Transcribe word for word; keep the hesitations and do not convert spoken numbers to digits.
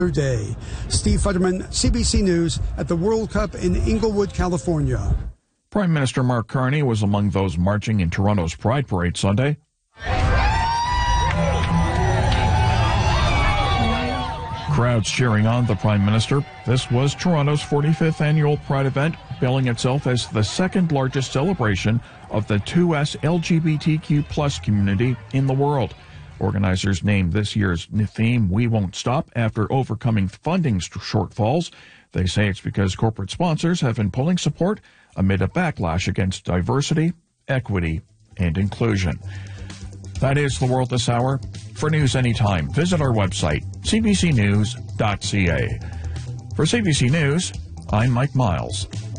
Day. Steve Futterman, C B C News, at the World Cup in Inglewood, California. Prime Minister Mark Carney was among those marching in Toronto's Pride Parade Sunday. Crowds cheering on the Prime Minister. This was Toronto's forty-fifth annual Pride event, billing itself as the second largest celebration of the two S L G B T Q plus community in the world. Organizers named this year's theme, "We Won't Stop," after overcoming funding shortfalls. They say it's because corporate sponsors have been pulling support amid a backlash against diversity, equity, and inclusion. That is the world this hour. For news anytime, visit our website, c b c news dot c a. For C B C News, I'm Mike Miles.